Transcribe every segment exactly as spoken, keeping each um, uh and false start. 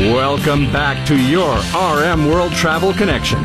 Welcome back to your R M World Travel Connection.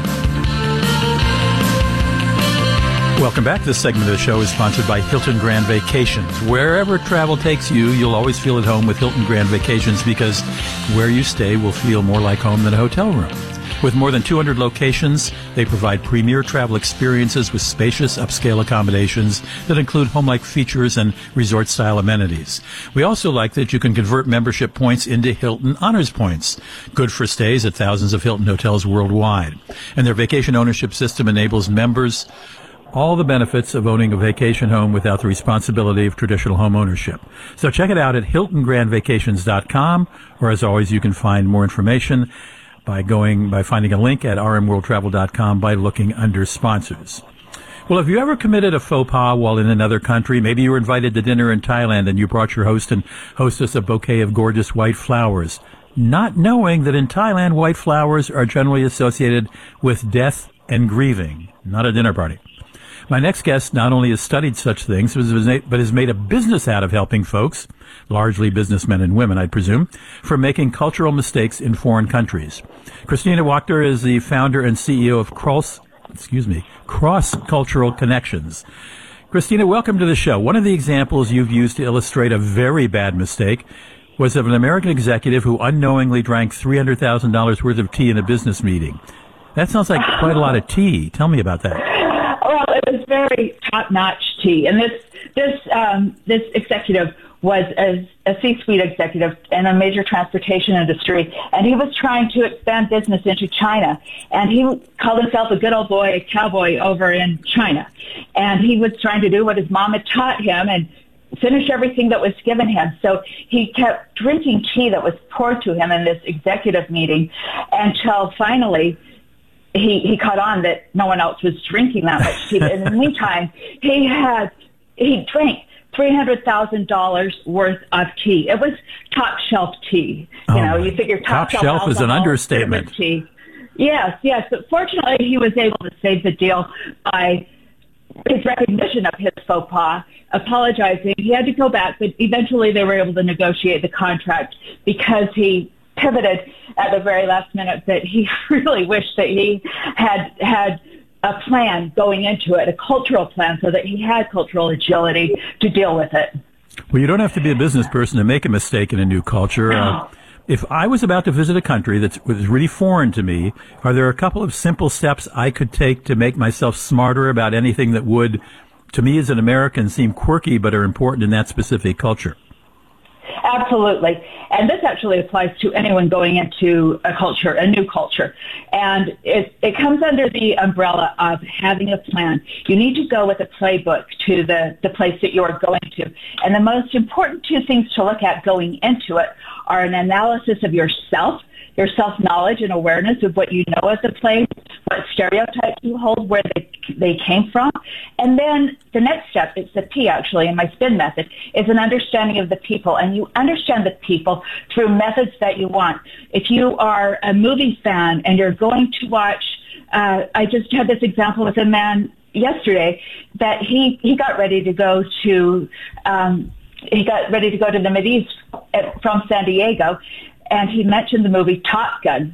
Welcome back. This segment of the show is sponsored by Hilton Grand Vacations. Wherever travel takes you, you'll always feel at home with Hilton Grand Vacations because where you stay will feel more like home than a hotel room. With more than two hundred locations, they provide premier travel experiences with spacious, upscale accommodations that include home-like features and resort-style amenities. We also like that you can convert membership points into Hilton Honors Points, good for stays at thousands of Hilton hotels worldwide. And their vacation ownership system enables members all the benefits of owning a vacation home without the responsibility of traditional home ownership. So check it out at hilton grand vacations dot com, or as always, you can find more information by going, by finding a link at r m world travel dot com by looking under sponsors. Well, have you ever committed a faux pas while in another country? Maybe you were invited to dinner in Thailand and you brought your host and hostess a bouquet of gorgeous white flowers, not knowing that in Thailand, white flowers are generally associated with death and grieving, not a dinner party. My next guest not only has studied such things, but has made a business out of helping folks, largely businessmen and women, I presume, for making cultural mistakes in foreign countries. Christina Wachter is the founder and C E O of Cross, excuse me, Cross Cultural Connections. Christina, welcome to the show. One of the examples you've used to illustrate a very bad mistake was of an American executive who unknowingly drank three hundred thousand dollars worth of tea in a business meeting. That sounds like quite a lot of tea. Tell me about that. Well, it was very top-notch tea, and this this um, this executive was a, a C-suite executive in a major transportation industry, and he was trying to expand business into China. And he called himself a good old boy, a cowboy over in China, and he was trying to do what his mom had taught him and finish everything that was given him. So he kept drinking tea that was poured to him in this executive meeting until finally he he caught on that no one else was drinking that much tea. In the meantime, he had he drank three hundred thousand dollars worth of tea. It was top shelf tea. You oh know, you figure top, top shelf, shelf is an understatement. Tea. Yes, yes. But fortunately, he was able to save the deal by his recognition of his faux pas, apologizing. He had to go back, but eventually they were able to negotiate the contract because he pivoted at the very last minute that he really wished that he had had a plan going into it, a cultural plan, so that he had cultural agility to deal with it. Well, you don't have to be a business person to make a mistake in a new culture. Uh, if I was about to visit a country that was really foreign to me, are there a couple of simple steps I could take to make myself smarter about anything that would, to me as an American, seem quirky but are important in that specific culture? Absolutely. And this actually applies to anyone going into a culture, a new culture. And it, it comes under the umbrella of having a plan. You need to go with a playbook to the, the place that you are going to. And the most important two things to look at going into it are an analysis of yourself, your self-knowledge and awareness of what you know of the place, what stereotypes you hold, where they, they came from. And then the next step, it's the P actually in my spin method, is an understanding of the people. And you understand the people through methods that you want. If you are a movie fan and you're going to watch, uh, I just had this example with a man yesterday that he, he got ready to go to, um, he got ready to go to the Mideast from San Diego. And he mentioned the movie Top Gun.